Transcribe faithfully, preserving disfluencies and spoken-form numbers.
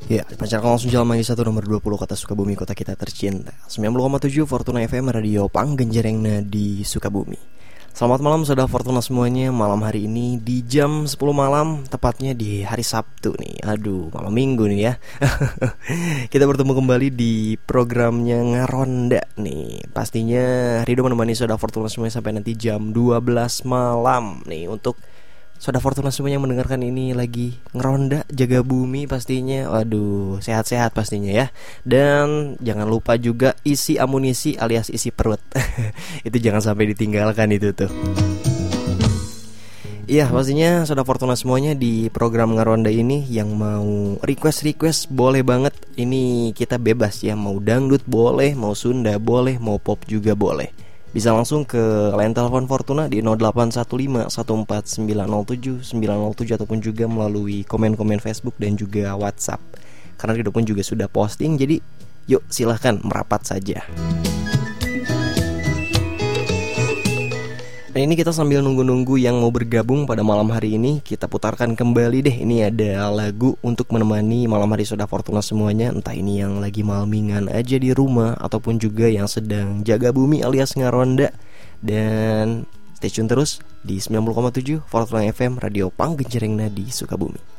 Ya, pancarkan langsung jalan Manggis satu nomor dua puluh kota Sukabumi, kota kita tercinta. sembilan puluh koma tujuh Fortuna F M, radio Panggenjerengna di Sukabumi. Selamat malam saudara Fortuna semuanya. Malam hari ini di jam sepuluh malam, tepatnya di hari Sabtu nih. Aduh, malam Minggu nih ya. Kita bertemu kembali di programnya Ngaronda nih. Pastinya Rido menemani saudara Fortuna semuanya sampai nanti jam dua belas malam nih. Untuk Saudara Fortuna semua yang mendengarkan ini lagi ngeronda, jaga bumi pastinya. Waduh, sehat-sehat pastinya ya. Dan jangan lupa juga isi amunisi alias isi perut. Itu jangan sampai ditinggalkan itu tuh. Iya, pastinya Saudara Fortuna semuanya di program ngeronda ini yang mau request-request boleh banget. Ini kita bebas ya, mau dangdut boleh, mau Sunda boleh, mau pop juga boleh. Bisa langsung ke line telepon Fortuna di nol delapan satu lima satu empat sembilan nol tujuh sembilan nol tujuh ataupun juga melalui komen-komen Facebook dan juga WhatsApp. Karena Rido pun juga sudah posting, jadi yuk silahkan merapat saja. Dan ini kita sambil nunggu-nunggu yang mau bergabung pada malam hari ini, kita putarkan kembali deh. Ini ada lagu untuk menemani malam hari Saudara Fortuna semuanya. Entah ini yang lagi malmingan aja di rumah ataupun juga yang sedang jaga bumi alias ngaronda. Dan stay tune terus di sembilan puluh koma tujuh Fortuna F M, radio Panggenjerengna di Sukabumi.